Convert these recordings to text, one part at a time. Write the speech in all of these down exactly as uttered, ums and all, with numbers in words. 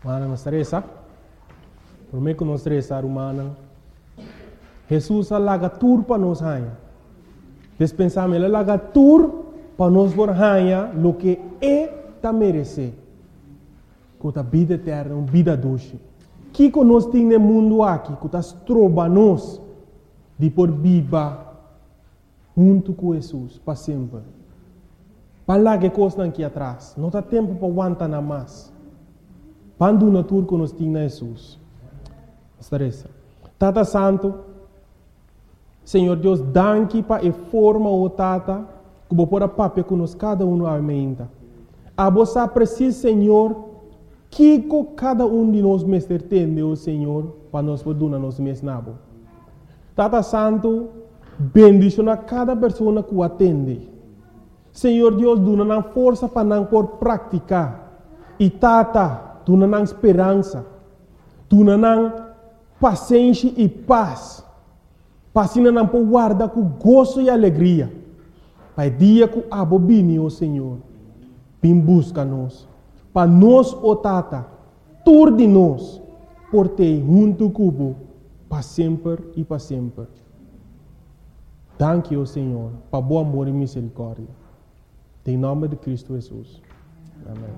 Mana não estressa. Por mim que não estressa, humana. Jesus alaga tur para nós hanha. Despensamos ele alaga tur para nós por hanha lo que é ta merece. Com a vida eterna, uma vida doce. Que que nós temos no mundo aqui, que nós trobamos de por viva junto com Jesus para sempre. Para lá que coisa aqui atrás, não há tempo para aguentar nada mais. Quando na tour que nós temos Jesus. Estressa. Tata Santo, Senhor Deus, danke para a forma o Tata, que vou pôr a papel que nós cada um aumenta. A você precisa, Senhor, que cada um de nós mestre tem, o Senhor, para nós poder nós mesmos nabo. Tata Santo, bendiciona cada pessoa que o atende. Senhor Deus, dona força para não por praticar. E Tata, dona esperança. Dona paciência e paz. Passina não por guardar com gozo e alegria. Para o dia que abobine, o Senhor, vem busca nós. Para nós, o Tata, tur de nós, por ter junto cubo, para sempre e para sempre. Danke, o Senhor, para bom amor e misericórdia. Em nome de Cristo Jesus. Amém.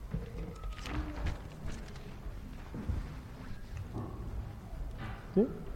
Okay?